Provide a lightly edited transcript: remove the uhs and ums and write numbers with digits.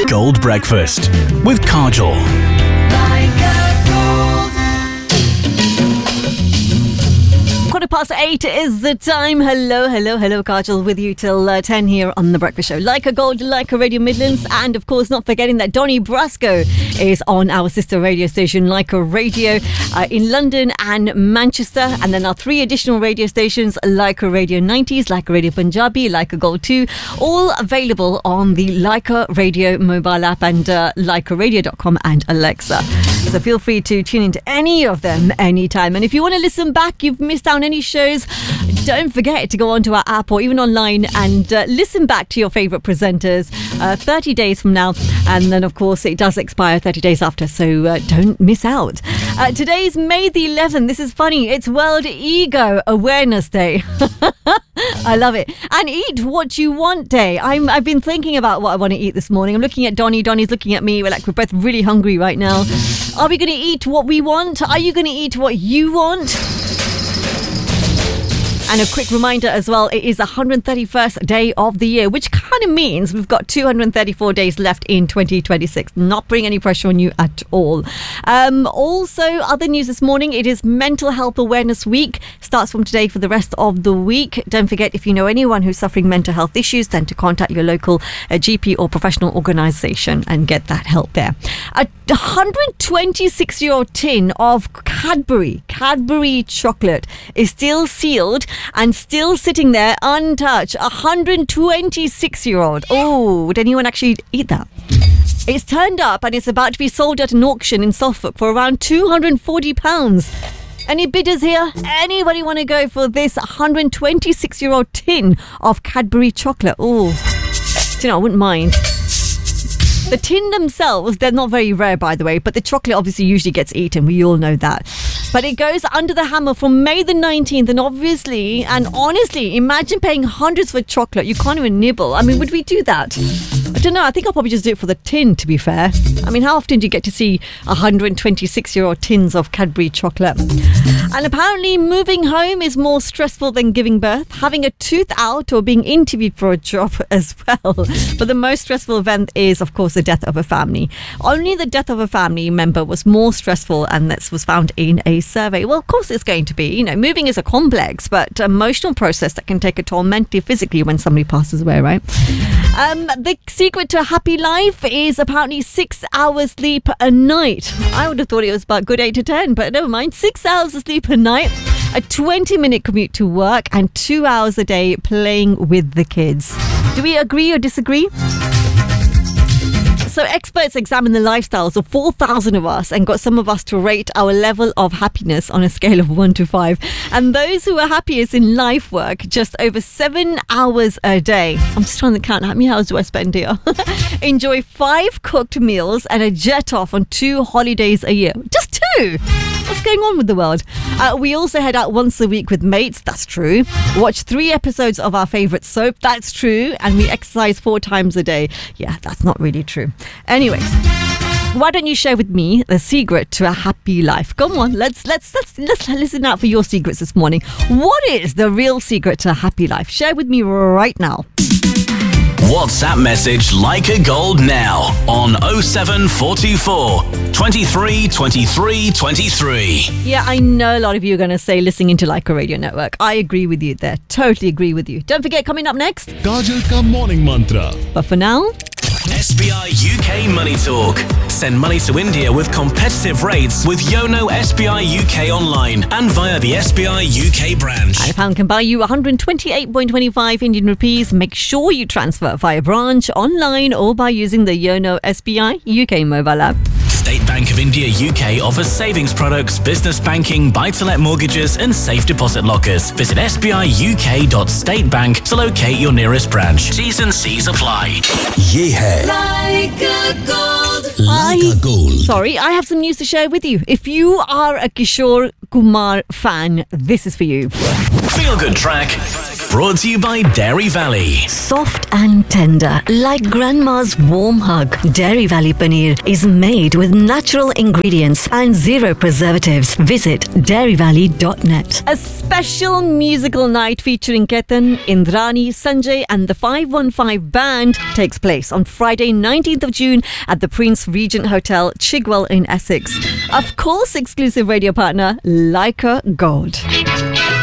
Gold Breakfast with Kajol. Quarter past 8 is the time. Hello, Kajol with you till 10 here on The Breakfast Show. Like a Gold, like a Radio Midlands. And of course, not forgetting that Donny Brasco is on our sister radio station, Like a Radio, in London and Manchester. And then our 3 additional radio stations, Like a Radio 90s, Like a Radio Punjabi, Like a Gold 2, all available on the Like a Radio mobile app and likearadio.com and Alexa. So feel free to tune into any of them anytime. And if you want to listen back, you've missed out on any shows, don't forget to go onto our app or even online and listen back to your favourite presenters 30 days from now. And then, of course, it does expire 30 days after, so don't miss out. Today's May the 11th. This is funny. It's World Ego Awareness Day. I love it. And Eat What You Want Day. I've been thinking about what I want to eat this morning. I'm looking at Donny. Donny's looking at me. We're both really hungry right now. Are we going to eat what we want? Are you going to eat what you want? And a quick reminder as well, it is the 131st day of the year, which kind of means we've got 234 days left in 2026. Not putting any pressure on you at all. Also, other news this morning, it is Mental Health Awareness Week. Starts from today for the rest of the week. Don't forget, if you know anyone who's suffering mental health issues, then to contact your local GP or professional organisation and get that help there. A 126-year-old tin of Cadbury chocolate is still sealed and still sitting there untouched. 126-year-old. Oh, would anyone actually eat that? It's turned up and it's about to be sold at an auction in Suffolk for around £240. Any bidders here? Anybody want to go for this 126-year-old tin of Cadbury chocolate? Oh, do you know, I wouldn't mind. The tin themselves, they're not very rare, by the way, but the chocolate obviously usually gets eaten. We all know that. But it goes under the hammer from May the 19th. And obviously, and honestly, imagine paying hundreds for chocolate. You can't even nibble. I mean, would we do that? I don't know. I think I'll probably just do it for the tin, to be fair. I mean, how often do you get to see 126-year-old tins of Cadbury chocolate? And apparently, moving home is more stressful than giving birth. Having a tooth out or being interviewed for a job as well. But the most stressful event is, of course, the death of a family. Only the death of a family member was more stressful, and this was found in a survey. Well, of course it's going to be. You know, moving is a complex but emotional process that can take a toll mentally, physically when somebody passes away, right? The secret to a happy life is apparently 6 hours sleep a night. I would have thought it was about good 8 to 10, but never mind. 6 hours of sleep a night, a 20-minute commute to work, and 2 hours a day playing with the kids. Do we agree or disagree? So experts examined the lifestyles of 4,000 of us and got some of us to rate our level of happiness on a scale of 1 to 5. And those who are happiest in life work just over 7 hours a day. I'm just trying to count how many hours do I spend here. Enjoy 5 cooked meals and a jet off on 2 holidays a year. Just 2! What's going on with the world? We also head out once a week with mates. That's true. Watch 3 episodes of our favourite soap. That's true. And we exercise 4 times a day. Yeah, that's not really true. Anyways, why don't you share with me the secret to a happy life? Come on, let's listen out for your secrets this morning. What is the real secret to a happy life? Share with me right now. WhatsApp message Like a Gold now on 07424 23 23 23. Yeah, I know a lot of you are going to say listening into Like a Radio Network. I agree with you there. Totally agree with you. Don't forget, coming up next, Kajol ka morning mantra. But for now, SBI UK Money Talk. Send money to India with competitive rates with Yono SBI UK online and via the SBI UK branch. and £1 can buy you 128.25 Indian rupees. Make sure you transfer via branch, online, or by using the Yono SBI UK mobile app. State Bank of India UK offers savings products, business banking, buy-to-let mortgages and safe deposit lockers. Visit sbiuk.statebank to locate your nearest branch. T's and C's apply. Ye hai Like a Gold. Like a Gold. Sorry, I have some news to share with you. If you are a Kishore Kumar fan, this is for you. Feel good track Brought to you by Dairy Valley. Soft and tender, like grandma's warm hug. Dairy Valley Paneer is made with natural ingredients and zero preservatives. Visit dairyvalley.net. A special musical night featuring Ketan, Indrani, Sanjay and the 515 Band takes place on Friday 19th of June at the Prince Regent Hotel, Chigwell in Essex. Of course, exclusive radio partner Leica Gold.